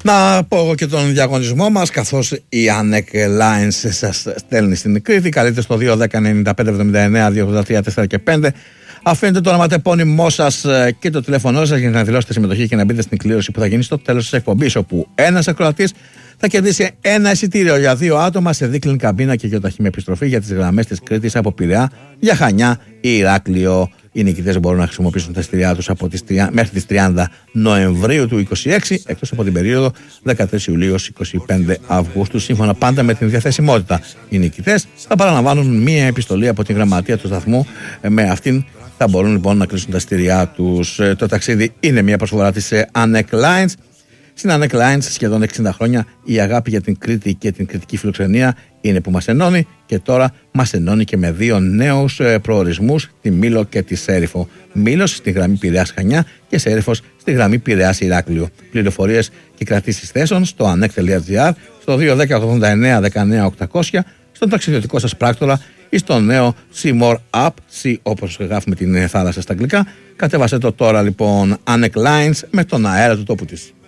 Να πω εγώ και τον διαγωνισμό μας, καθώς η ANEC Lines σας στέλνει στην Κρήτη. Καλείτε στο 210-95-79-283-4 και 5. Αφήνετε το ονοματεπώνυμό σας και το τηλέφωνό σας για να δηλώσετε συμμετοχή και να μπείτε στην κλήρωση που θα γίνει στο τέλος της εκπομπής, όπου ένας ακροατής θα κερδίσει ένα εισιτήριο για 2 άτομα σε δίκλιν καμπίνα και γεωταχή με επιστροφή για τις γραμμές της Κρήτης από Πειραιά για Χανιά ή Ηράκλειο. Οι νικητές μπορούν να χρησιμοποιήσουν τα εισιτήριά τους μέχρι τις 30 Νοεμβρίου του 2026, εκτός από την περίοδο 13 Ιουλίου 25 Αυγούστου, σύμφωνα πάντα με την διαθεσιμότητα. Οι νικητές θα παραλαμβάνουν μία επιστολή από την γραμματεία του σταθμού. Με αυτήν θα μπορούν λοιπόν να κλείσουν τα εισιτήριά τους. Το ταξίδι είναι μία προσφορά της ANEC Lines. Στην ANEC Lines σχεδόν 60 χρόνια η αγάπη για την Κρήτη και την κρητική φιλοξενία είναι που μας ενώνει, και τώρα μας ενώνει και με 2 νέους προορισμούς, τη Μήλο και τη Σέριφο. Μήλος στη γραμμή Πειραιάς Χανιά και Σέριφος στη γραμμή Πειραιάς Ηράκλειο. Πληροφορίες και κρατήσεις θέσεων στο anek.gr, στο 210-89-19-800, στον ταξιδιωτικό σας πράκτορα ή στο νέο Seymour App, C όπως γράφουμε την θάλασσα στα αγγλικά. Κατέβασε το τώρα λοιπόν ANEC Lines με τον αέρα του τόπου της.